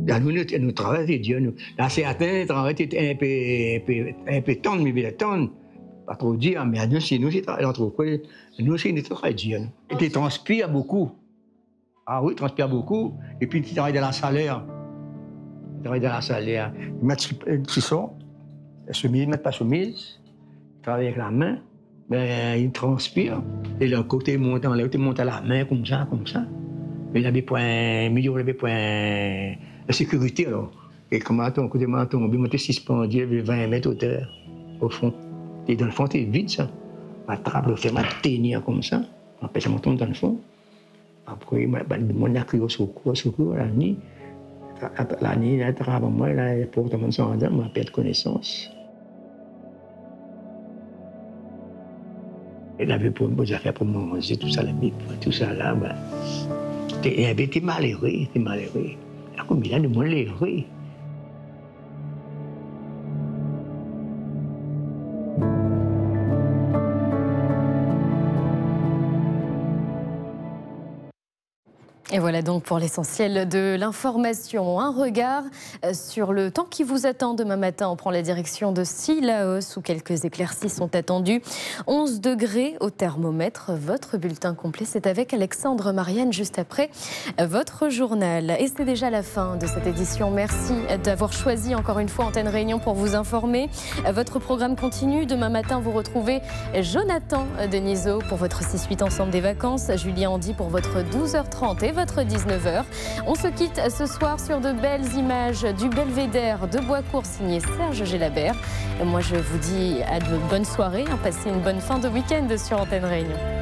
Nous travaillons, Dieu. Nous. Là, c'est atteint, le travail était un peu tendre, mais bien tendre. Pas trop dire, mais nous, c'est l'entreprise. Nous, c'est notre travail, Dieu. Et tu transpires beaucoup. Ah oui, transpire beaucoup. Et puis, tu travailles dans la salaire. Tu travailles dans la salaire. Tu sors, chemise, mettre pas chemise. Tu travailles avec la main. Mais il transpire. Et le côté montant, il monte à la main, comme ça, comme ça. Il avait point, milieu, il avait point de sécurité, alors. Et comme un côté menton, on peut monter suspendu, 20 mètres hauteur, au fond. Et dans le fond, c'est vide, ça. Ma trappe, le fait ma tenir comme ça. Après, ça monte dans le fond. Après, mon accueil au secours, la nuit. La nuit, la trappe, moi, là, pour tout le monde s'en rend, on perd connaissance. Il avait pour des affaires pour manger, tout ça, là, ben. Il avait été malheureux, Combien de monde l'heureux? Et voilà donc pour l'essentiel de l'information. Un regard sur le temps qui vous attend demain matin. On prend la direction de Cilaos où quelques éclaircies sont attendues. 11 degrés au thermomètre. Votre bulletin complet, c'est avec Alexandre Marianne juste après votre journal. Et c'est déjà la fin de cette édition. Merci d'avoir choisi encore une fois Antenne Réunion pour vous informer. Votre programme continue. Demain matin, vous retrouvez Jonathan Denisot pour votre 6-8 ensemble des vacances. Julien Andy pour votre 12h30 et votre 19h. On se quitte ce soir sur de belles images du Belvédère de Boiscourt signé Serge Gélabert. Et moi, je vous dis à de bonnes soirées. Passez une bonne fin de week-end sur Antenne Réunion.